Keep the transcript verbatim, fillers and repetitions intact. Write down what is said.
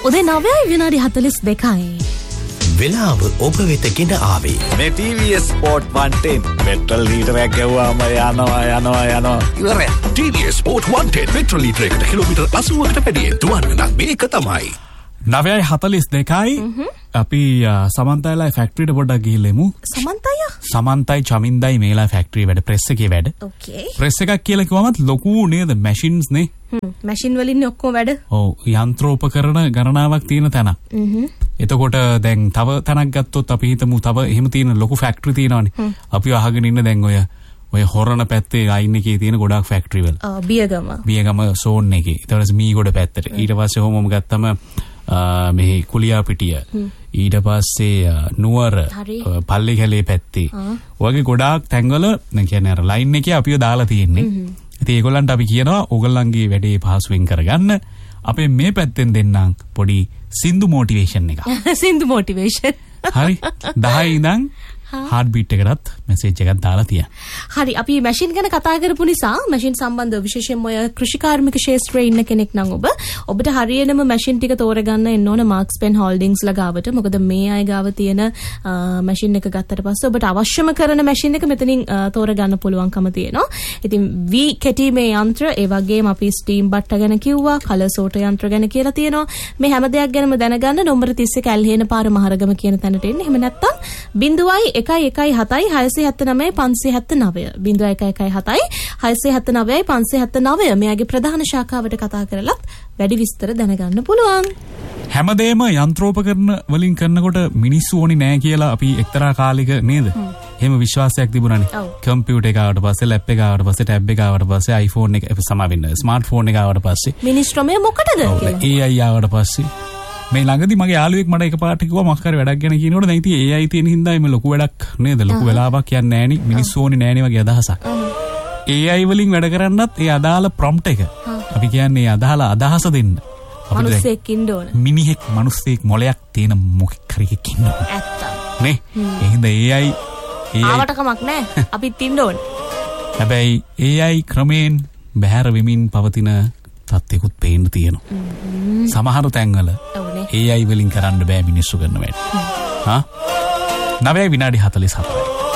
උදේ නවයයි විනාඩි හතළිස් දෙකයි. වෙලාව ඔබ වෙත ගෙන ආවේ මේ T V S Sport one ten petrol ලීටරයක් ගැව්වාම යනවා යනවා යනවා ඉවරයි. T V S Sport one ten petrol ලීටරයකට kilometre අසූවකට වැඩි දුවන්න නම් මේක තමයි. නවයයි හතළිස් දෙකයි අපි සමන්තයිලා ෆැක්ටරියට පොඩ්ඩක් ගිහිල්ලෙමු. සමන්තය? සමන්තයි චමින්දයි මේලා ෆැක්ටරි වැඩ ප්‍රෙස් එකේ වැඩ. ඕකේ. ප්‍රෙස් එකක් කියලා කිව්වමත් ලොකු නේද මැෂින්ස් නේ? හ්ම් මැෂින් වලින් ඔක්කොම වැඩ. ඔව් යන්ත්‍රෝපකරණ ගණනාවක් තියෙන තැන. හ්ම්. එතකොට දැන් තව තැනක් ගත්තොත් අපි හිතමු තව එහෙම තියෙන ලොකු ෆැක්ටරි තියෙනවානේ. අපි අහගෙන ඉන්න දැන් ඔය ඔය හොරණ පැත්තේ අයින් එකේ තියෙන ගොඩාක් ෆැක්ටරි වල. ආ බියගම. බියගම සෝන් එකේ. ඊට පස්සේ මීගොඩ පැත්තට. ඊට පස්සේ කොහොමම ගත්තම මෙහි කුලියාපිටිය ඊට පස්සේ නුවර පල්ලි කැලේ පැත්තේ වගේ ගොඩාක් තැන්වල කියන්නේ අර ලයින් එකේ අපිව දාලා තියෙන්නේ. ඉතින් ඒගොල්ලන්ට අපි කියනවා ඕගොල්ලන්ගේ වැඩේ පහසුවෙන් කරගන්න. අපේ මේ පැත්තෙන් දෙන්නම් පොඩි සින්දු මොටිවේෂන් එකක්. සින්දු මොටිවේෂන්. හරි. දහය ඉඳන් හાર્ට් බීට් එකකට මෙසේජ් එකක් දාලා තියන්න. හරි අපි මැෂින් ගැන කතා කරපු නිසා මැෂින් සම්බන්ධව විශේෂයෙන්ම ඔය කෘෂිකාර්මික ක්ෂේත්‍රයේ ඉන්න කෙනෙක් නම් ඔබ ඔබට හරියනම මැෂින් ටික තෝරගන්න එන්න ඕන මාක්ස් පෙන් හෝල්ඩින්ග්ස් ලා ගාවට. මොකද මේ අය ගාව තියෙන මැෂින් එක ගත්තට පස්සේ ඔබට අවශ්‍යම කරන මැෂින් එක මෙතනින් තෝරගන්න පුළුවන්කම තියෙනවා. ඉතින් V කැටීමේ යන්ත්‍ර ඒ වගේම අපි ස්ටීම් බට්ට ගැන කිව්වා, කලර් සෝටර් යන්ත්‍ර ගැන කියලා තියෙනවා. මේ හැම දෙයක් ගැනම දැනගන්න නම්බර තිස් එක ඇල්හේන පාර මහරගම කියන තැනට එන්න. එහෙම නැත්නම් බිංදුවයි එකයි එකයි හතයි හයසිය හැත්තනවයයි පන්සිය හැත්තනවය බිංදුව එකයි එකයි හතයි හයසිය හැත්තනවයයි පන්සිය හැත්තනවය මෙයාගේ ප්‍රධාන ශාඛාවට කතා කරලත් වැඩි විස්තර දැනගන්න පුළුවන්. හැමදේම යන්ත්‍රෝපකරණ වලින් කරනකොට මිනිස්සු ඕනි නෑ කියලා අපි එක්තරා කාලෙක නේද? එහෙම විශ්වාසයක් තිබුණානේ. කම්පියුටර් එක ආවට පස්සේ, ලැප් එක ආවට පස්සේ, ටැබ් එක ආවට පස්සේ, iPhone එක සමා වෙන්න, ස්මාර්ට්ෆෝන් එක ආවට පස්සේ මිනිස්ත්‍රමය මොකටද කියලා. A I ආවට පස්සේ මේ ළඟදී මගේ යාළුවෙක් මට එකපාරට කිව්වා මොකක් හරි වැඩක් ගැන කියනකොට දැන් ඉතින් A I තියෙන හින්දා මේ ලොකු වැඩක් නේද? ලොකු වෙලාවක් යන්නේ නෑනේ. මිනිස්සු ඕනේ නෑනේ වගේ අදහසක්. A I වලින් වැඩ කරන්නත් ඒ අදාළ ප්‍රොම්ප්ට් එක අපි කියන්නේ ඒ අදාළ අදහස දෙන්න. මිනිස්සෙක් ඉන්න ඕන. මිනිහෙක් මිනිස්සෙක් මොලයක් තියෙන මොකක් හරි එකක් ඉන්න ඕන. ඇත්ත. නේ? ඒ හින්දා A I ආවට කමක් නෑ. අපිත් ඉන්න ඕන. හැබැයි A I ක්‍රමයෙන් බැහැර වෙමින් පවතින තත්ත්වෙකුත් පේන්න තියෙනවා. සමහර තැන්වල A I වලින් කරන්න බෑ මිනිස්සු කරන වැඩ. හා? නවයයි විනාඩි හතළිස් හතරයි.